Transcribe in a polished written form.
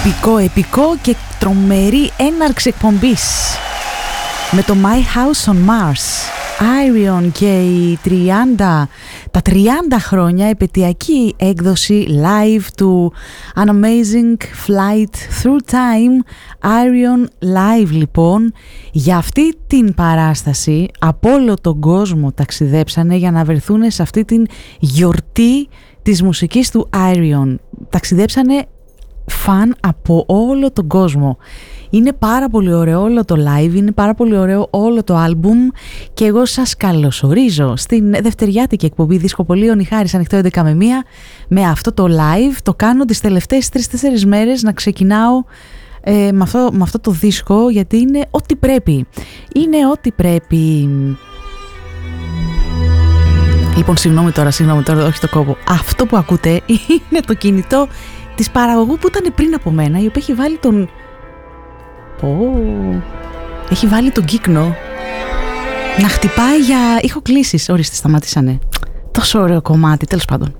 επικό και τρομερή έναρξη εκπομπής με το My House on Mars, Ayreon και τα 30 χρόνια επαιτειακή έκδοση live του An Amazing Flight Through Time. Ayreon live λοιπόν. Για αυτή την παράσταση από όλο τον κόσμο ταξιδέψανε για να βρεθούν σε αυτή την γιορτή της μουσικής του Ayreon. Ταξιδέψανε φαν από όλο τον κόσμο. Είναι πάρα πολύ ωραίο όλο το live, είναι πάρα πολύ ωραίο όλο το άλμπουμ και εγώ σας καλωσορίζω στην δευτεριάτικη εκπομπή Δισκοπολίων η Χάρης ανοιχτό 11 με 1 με αυτό το live. Το κάνω τις τελευταίες 3-4 μέρες να ξεκινάω με αυτό το δίσκο, γιατί είναι ό,τι πρέπει. Είναι ό,τι πρέπει. Λοιπόν, συγγνώμη τώρα, όχι το κόβω. Αυτό που ακούτε είναι το κινητό της παραγωγού που ήταν πριν από μένα, η οποία έχει βάλει τον... έχει βάλει τον κύκνο να χτυπάει για ηχοκλήσεις. Ορίστε, σταματήσανε. Τόσο ωραίο κομμάτι, τέλος πάντων.